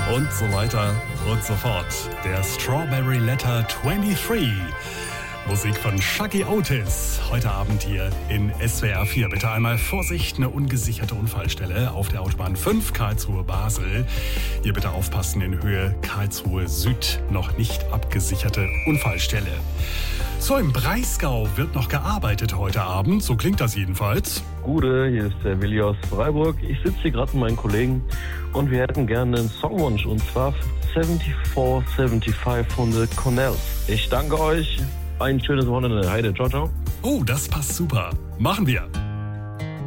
und so weiter und so fort. Der Strawberry Letter 23. Musik von Shuggy Otis. Heute Abend hier in SWR 4. Bitte einmal Vorsicht, eine ungesicherte Unfallstelle auf der Autobahn 5 Karlsruhe-Basel. Hier bitte aufpassen, in Höhe Karlsruhe Süd. Noch nicht abgesicherte Unfallstelle. So, im Breisgau wird noch gearbeitet heute Abend. So klingt das jedenfalls. Gude, hier ist der Willi aus Freiburg. Ich sitze hier gerade mit meinen Kollegen und wir hätten gerne einen Songwunsch und zwar 7475 von The Cornells. Ich danke euch. Ein schönes Wochenende. Heide, ciao, ciao. Oh, das passt super. Machen wir.